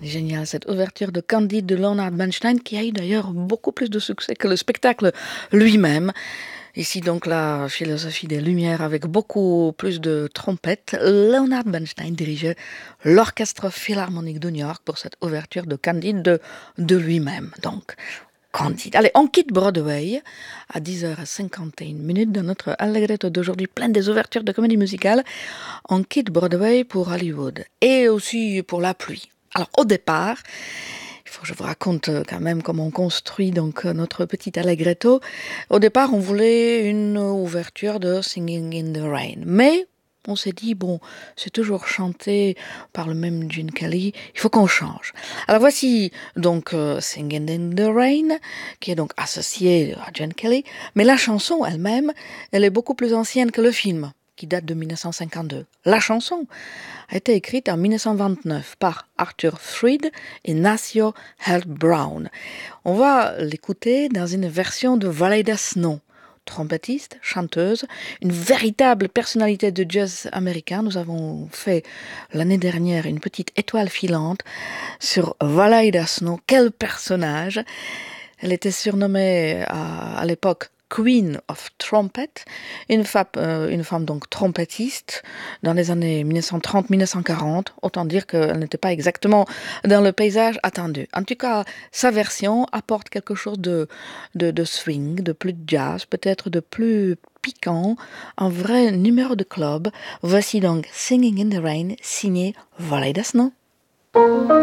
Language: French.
Génial, cette ouverture de Candide de Leonard Bernstein qui a eu d'ailleurs beaucoup plus de succès que le spectacle lui-même. Ici donc la philosophie des Lumières avec beaucoup plus de trompettes. Leonard Bernstein dirigeait l'Orchestre Philharmonique de New York pour cette ouverture de Candide de lui-même. Donc, Candide. Allez, on quitte Broadway à 10h51 dans notre Allegretto d'aujourd'hui, plein des ouvertures de comédie musicale. On quitte Broadway pour Hollywood et aussi pour la pluie. Alors au départ, il faut que je vous raconte quand même comment on construit donc notre petit Allegretto. Au départ, on voulait une ouverture de Singing in the Rain, mais on s'est dit, bon, c'est toujours chanté par le même Gene Kelly, il faut qu'on change. Alors voici donc Singing in the Rain, qui est donc associé à Gene Kelly, mais la chanson elle-même, elle est beaucoup plus ancienne que le film, qui date de 1952. La chanson a été écrite en 1929 par Arthur Freed et Nacio Heald Brown. On va l'écouter dans une version de Valeda Snow, trompettiste, chanteuse, une véritable personnalité de jazz américain. Nous avons fait l'année dernière une petite étoile filante sur Valeda Snow. Quel personnage! Elle était surnommée à l'époque Queen of Trumpet, une femme donc trompettiste dans les années 1930-1940. Autant dire qu'elle n'était pas exactement dans le paysage attendu. En tout cas, sa version apporte quelque chose de swing, de plus jazz, peut-être de plus piquant, un vrai numéro de club. Voici donc Singing in the Rain, signé Valeda Snow.